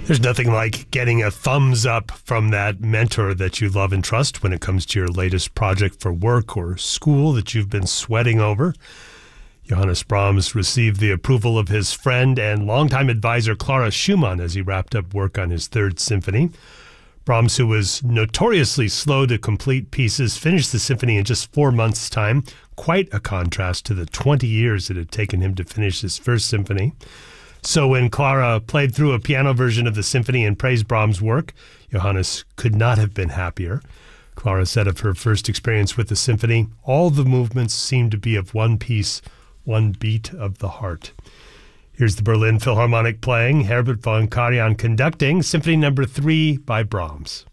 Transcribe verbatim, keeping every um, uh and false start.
There's nothing like getting a thumbs up from that mentor that you love and trust when it comes to your latest project for work or school that you've been sweating over. Johannes Brahms received the approval of his friend and longtime advisor Clara Schumann as he wrapped up work on his third symphony. Brahms, who was notoriously slow to complete pieces, finished the symphony in just four months' time, quite a contrast to the twenty years it had taken him to finish his first symphony. So when Clara played through a piano version of the symphony and praised Brahms' work, Johannes could not have been happier. Clara said of her first experience with the symphony, all the movements seemed to be of one piece, one beat of the heart. Here's the Berlin Philharmonic playing, Herbert von Karajan conducting, Symphony Number three by Brahms.